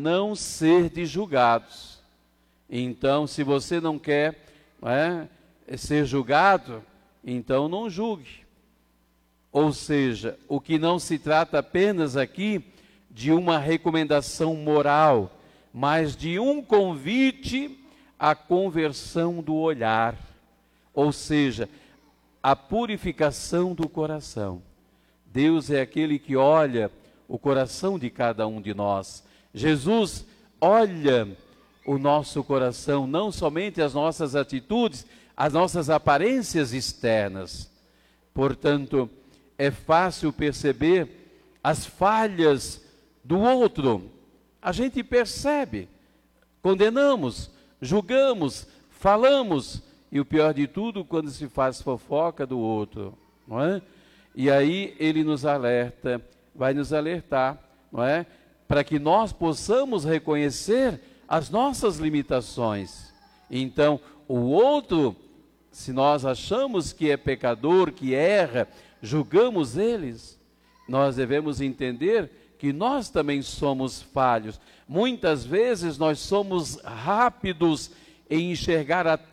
não serdes julgados. Então, se você não quer, ser julgado, então não julgue. Ou seja, o que não se trata apenas aqui de uma recomendação moral, mas de um convite à conversão do olhar, ou seja, a purificação do coração. Deus é aquele que olha o coração de cada um de nós. Jesus olha o nosso coração, não somente as nossas atitudes, as nossas aparências externas. Portanto, é fácil perceber as falhas do outro. A gente percebe, condenamos, julgamos, falamos, e o pior de tudo, quando se faz fofoca do outro, não é? E aí ele nos alerta, vai nos alertar, não é? Para que nós possamos reconhecer as nossas limitações. Então, o outro, se nós achamos que é pecador, que erra, julgamos eles, nós devemos entender que nós também somos falhos. Muitas vezes nós somos rápidos em enxergar